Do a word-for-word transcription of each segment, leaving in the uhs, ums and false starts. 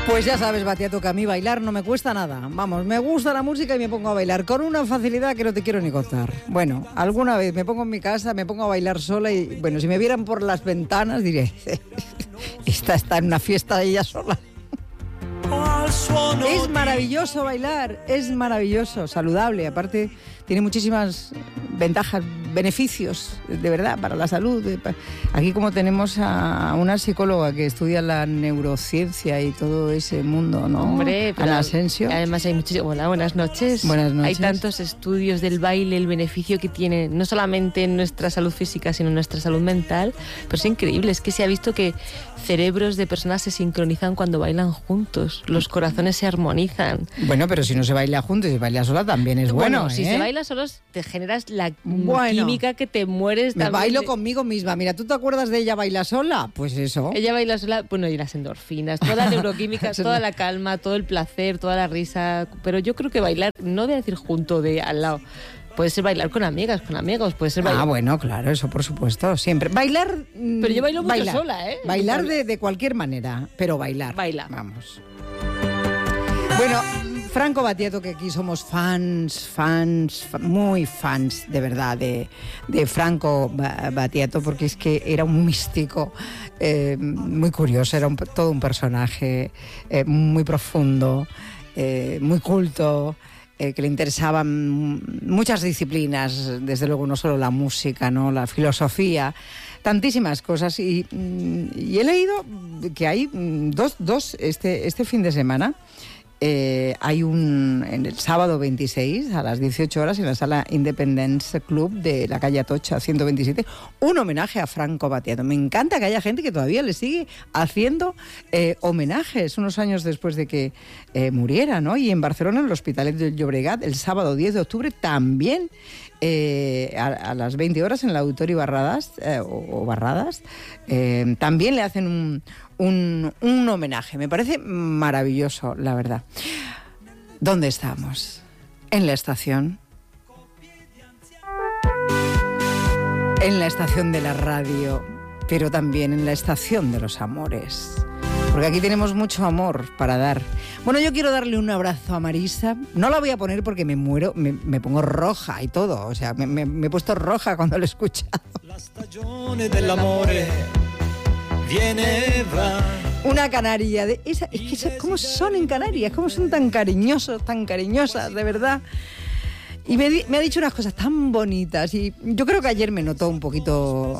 Pues ya sabes, Batiato, que a mí bailar no me cuesta nada. Vamos, me gusta la música y me pongo a bailar con una facilidad que no te quiero ni contar. Bueno, alguna vez me pongo en mi casa, me pongo a bailar sola y, bueno, si me vieran por las ventanas, diré, esta está en una fiesta ella sola. Es maravilloso bailar, es maravilloso, saludable, aparte tiene muchísimas ventajas, beneficios, de verdad, para la salud. Aquí como tenemos a una psicóloga que estudia la neurociencia y todo ese mundo, ¿no? Hombre, pero Ana Asensio. Además hay muchísimo... Hola, buenas noches. Buenas noches. Hay tantos estudios del baile, el beneficio que tiene, no solamente en nuestra salud física, sino en nuestra salud mental. Pero es increíble, es que se ha visto que cerebros de personas se sincronizan cuando bailan juntos, los corazones se armonizan. Bueno, pero si no se baila juntos y se baila sola también es bueno, bueno ¿eh? Si se baila solos, te generas la bueno, química que te mueres me también. bailo de... conmigo misma. Mira, ¿tú te acuerdas de Ella baila sola? Pues eso. Ella baila sola, bueno, y las endorfinas, toda la neuroquímica, toda la calma, todo el placer, toda la risa. Pero yo creo que bailar, no voy a decir junto, de al lado. Puede ser bailar con amigas, con amigos, puede ser bailar... Ah, bueno, claro, eso por supuesto, siempre. Bailar... Pero yo bailo mucho bailar. sola, ¿eh? Bailar de, de cualquier manera, pero bailar. Baila. Vamos. Bueno, Franco Battiato, que aquí somos fans, fans, fa- muy fans, de verdad, de, de Franco Battiato, porque es que era un místico eh, muy curioso, era un, todo un personaje eh, muy profundo, eh, muy culto, eh, que le interesaban muchas disciplinas, desde luego no solo la música, ¿no? La filosofía, tantísimas cosas. Y, y he leído que hay dos, dos este, este fin de semana. Eh, hay un, en el sábado veintiséis a las dieciocho horas en la sala Independence Club de la calle Atocha ciento veintisiete, un homenaje a Franco Battiato. Me encanta que haya gente que todavía le sigue haciendo eh, homenajes unos años después de que eh, muriera, ¿no? Y en Barcelona, en el Hospitalet del Llobregat, el sábado diez de octubre también eh, a, a las veinte horas en el Auditorio Barradas eh, o, o Barradas eh, también le hacen un Un, un homenaje. Me parece maravilloso, la verdad. ¿Dónde estamos? En la estación. En la estación de la radio, pero también en la estación de los amores. Porque aquí tenemos mucho amor para dar. Bueno, yo quiero darle un abrazo a Marisa. No la voy a poner porque me muero, me, me pongo roja y todo. O sea, me, me, me he puesto roja cuando lo he escuchado. La stagione dell'amore viene va. Una canaria de esa, es que esa, cómo son en Canarias, cómo son tan cariñosos, tan cariñosas, de verdad. Y me, di, me ha dicho unas cosas tan bonitas y yo creo que ayer me notó un poquito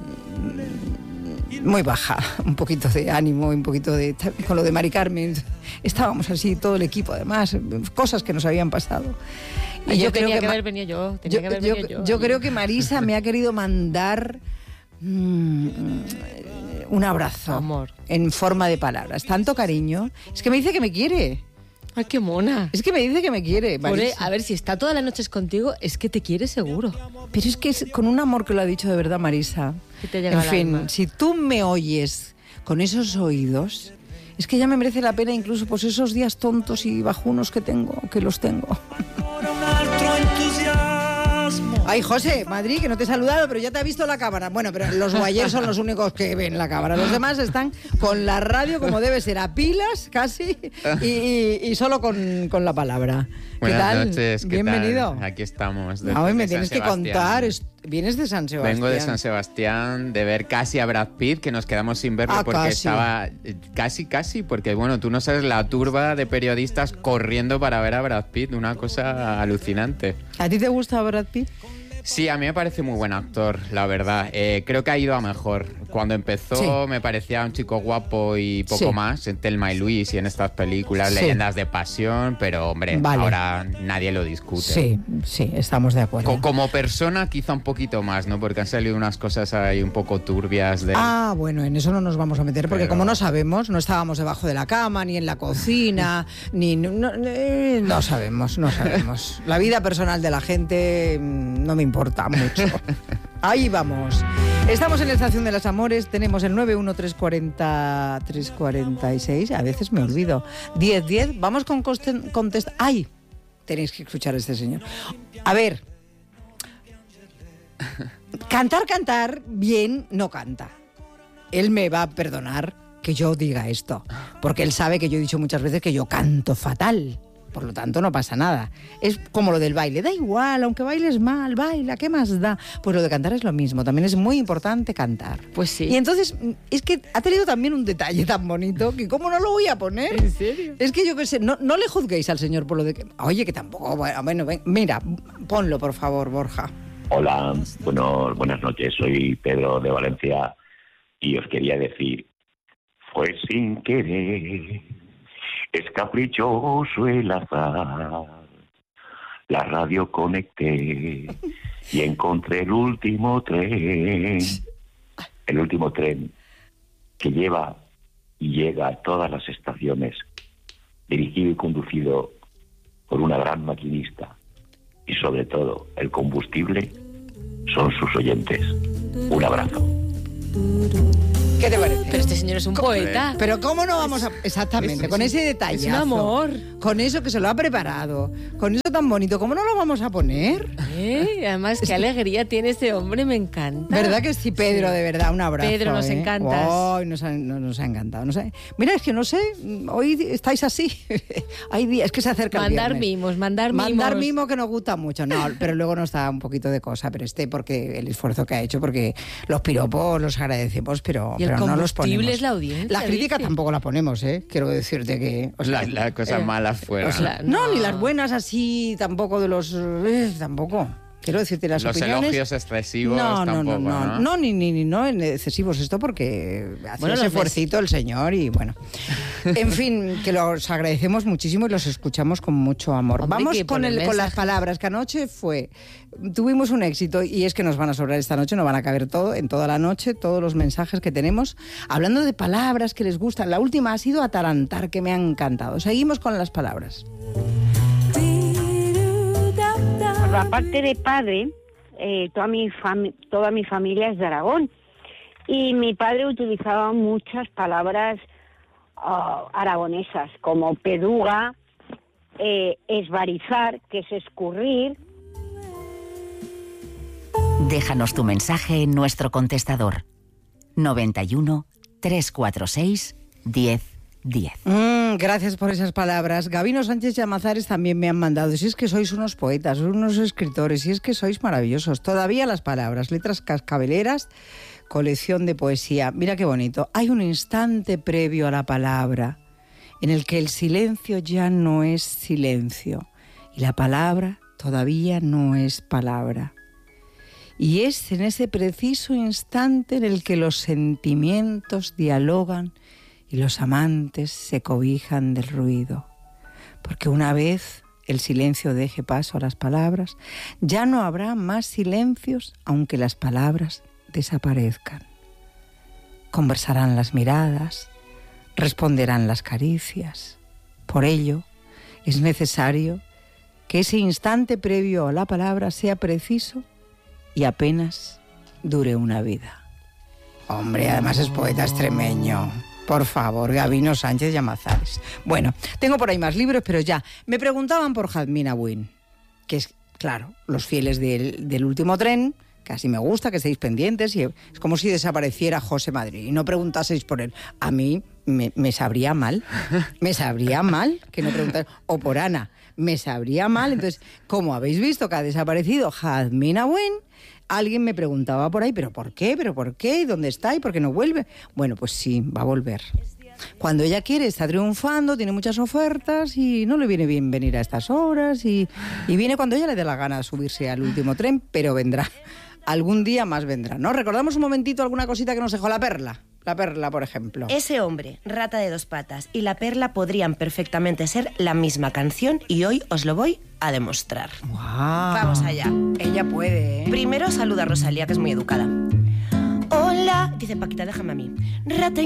mmm, muy baja, un poquito de ánimo, un poquito de con lo de Mari Carmen. Estábamos así todo el equipo, además, cosas que nos habían pasado. Y, y yo, yo tenía creo que, que haber venido yo, tenía yo, que haber yo, venido yo. Yo creo que Marisa me ha querido mandar mmm, un abrazo, amor, en forma de palabras, tanto cariño. Es que me dice que me quiere. Ay, qué mona. Es que me dice que me quiere. Pobre, a ver, si está todas las noches contigo, es que te quiere seguro. Pero es que es con un amor que lo ha dicho de verdad Marisa. Que te llega en al fin, alma. Si tú me oyes con esos oídos, es que ya me merece la pena incluso pues esos días tontos y bajunos que tengo, que los tengo. Ay, José, Madrid, que no te he saludado, pero ya te ha visto la cámara. Bueno, pero los guayers son los únicos que ven la cámara. Los demás están con la radio como debe ser, a pilas casi, y, y, y solo con, con la palabra. Buenas ¿Qué tal? noches, ¿qué Bienvenido. tal? Aquí estamos. Ah, hoy me tienes que contar. Vienes de San Sebastián. Vengo de San Sebastián, de ver casi a Brad Pitt, que nos quedamos sin verlo ah, porque casi. estaba... Casi, casi, porque bueno, tú no sabes la turba de periodistas corriendo para ver a Brad Pitt, una cosa alucinante. ¿A ti te gusta Brad Pitt? Sí, a mí me parece muy buen actor, la verdad. Eh, creo que ha ido a mejor. Cuando empezó sí. me parecía un chico guapo y poco sí. más, en Thelma y Luis y en estas películas, sí. Leyendas de pasión, pero hombre, vale. ahora nadie lo discute. Sí, sí, estamos de acuerdo. Co- como persona quizá un poquito más, ¿no? Porque han salido unas cosas ahí un poco turbias. De... Ah, bueno, en eso no nos vamos a meter, porque pero... como no sabemos, no estábamos debajo de la cama, ni en la cocina, ni... No, no, no sabemos, no sabemos. La vida personal de la gente no me importa. importa mucho. Ahí vamos. Estamos en la estación de los amores. Tenemos el nueve uno tres cuatro cero tres cuatro seis. A veces me olvido. diez diez. Vamos con contest. ¡Ay! Tenéis que escuchar a este señor. A ver. Cantar, cantar bien no canta. Él me va a perdonar que yo diga esto, porque él sabe que yo he dicho muchas veces que yo canto fatal. Por lo tanto, no pasa nada. Es como lo del baile. Da igual, aunque bailes mal, baila, ¿qué más da? Pues lo de cantar es lo mismo. También es muy importante cantar. Pues sí. Y entonces, es que ha tenido también un detalle tan bonito que ¿cómo no lo voy a poner? ¿En serio? Es que yo qué sé, no, no le juzguéis al señor por lo de que... Oye, que tampoco... Bueno, bueno ven, mira, ponlo, por favor, Borja. Hola, bueno, buenas noches. Soy Pedro de Valencia y os quería decir, fue sin querer... Es caprichoso el azar, la radio conecté y encontré el último tren, el último tren que lleva y llega a todas las estaciones, dirigido y conducido por una gran maquinista y sobre todo el combustible son sus oyentes. Un abrazo. ¿Qué te parece? Pero este señor es un poeta. Pero ¿cómo no vamos a...? Exactamente, Es- con es- ese detalle. es un amor. Con eso que se lo ha preparado, con eso tan bonito, ¿cómo no lo vamos a poner? ¿Eh? Además, qué alegría tiene ese hombre, me encanta. ¿Verdad que sí, Pedro? De verdad, un abrazo. Pedro, nos ¿eh? encantas. Ay, nos, ha, no- nos ha encantado. Nos ha- Mira, es que no sé, hoy estáis así. Hay días, es que se acerca el Mandar viernes. mimos, mandar mimos. Mandar mimo que nos gusta mucho, no, pero luego nos da un poquito de cosa, pero este porque el esfuerzo que ha hecho, porque los piropos los agradecemos, pero, Y el pero no los combustible ponemos. es la audiencia, La crítica dice. tampoco la ponemos, ¿eh? Quiero decirte que... o sea, Las las cosas eh, malas fuera. o sea, no, ni las buenas así, tampoco de los... eh, tampoco. Quiero decirte las Los opiniones... elogios excesivos no, no, tampoco, no, no, ¿no? no, ni, ni, ni no en excesivos esto porque hace Bueno, ese los esfuercito el señor y bueno. En fin, que los agradecemos muchísimo y los escuchamos con mucho amor. Hombre, Vamos que con, ponen el, con las mensajes. palabras, que anoche fue... Tuvimos un éxito y es que nos van a sobrar esta noche, no van a caber todo, en toda la noche, todos los mensajes que tenemos. Hablando de palabras que les gustan, la última ha sido atarantar, que me ha encantado. Seguimos con las palabras. Por la parte de padre, eh, toda mi fami- toda mi familia es de Aragón y mi padre utilizaba muchas palabras ah, aragonesas como peduga, eh, esbarizar, que es escurrir. Déjanos tu mensaje en nuestro contestador noventa y uno, trescientos cuarenta y seis, diez diez. Mm, gracias por esas palabras. Gabino Sánchez Llamazares también me han mandado. Si es que sois unos poetas, unos escritores, si es que sois maravillosos. Todavía las palabras, letras cascabeleras, colección de poesía. Mira qué bonito. Hay un instante previo a la palabra en el que el silencio ya no es silencio y la palabra todavía no es palabra. Y es en ese preciso instante en el que los sentimientos dialogan y los amantes se cobijan del ruido. Porque una vez el silencio deje paso a las palabras, ya no habrá más silencios aunque las palabras desaparezcan. Conversarán las miradas, responderán las caricias. Por ello, es necesario que ese instante previo a la palabra sea preciso y apenas dure una vida. Hombre, además es poeta extremeño. Por favor, Gabino Sánchez Llamazares. Bueno, tengo por ahí más libros, pero ya. Me preguntaban por Jazmín Agüín, que es, claro, los fieles del, del último tren, que así me gusta, que estéis pendientes, y es como si desapareciera José Madrid y no preguntaseis por él. A mí me, me sabría mal, me sabría mal que no preguntaseis, o por Ana, me sabría mal. Entonces, como habéis visto que ha desaparecido Jazmín Agüín, alguien me preguntaba por ahí, ¿pero por qué? ¿Pero por qué? ¿Y dónde está? ¿Y por qué no vuelve? Bueno, pues sí, va a volver. Cuando ella quiere, está triunfando, tiene muchas ofertas y no le viene bien venir a estas horas y, y viene cuando ella le dé la gana de subirse al último tren, pero vendrá. Algún día más vendrá, ¿no? Recordamos un momentito alguna cosita que nos dejó la Perla. La Perla, por ejemplo. Ese hombre, Rata de dos patas y La Perla podrían perfectamente ser la misma canción y hoy os lo voy a demostrar. ¡Wow! Vamos allá. Ella puede, ¿eh? Primero saluda a Rosalía, que es muy educada. Hola, dice Paquita, déjame a mí. Rata